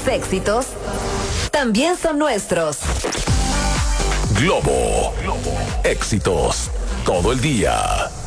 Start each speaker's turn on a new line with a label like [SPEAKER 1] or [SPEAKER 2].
[SPEAKER 1] tus éxitos también son nuestros.
[SPEAKER 2] Globo. Éxitos todo el día.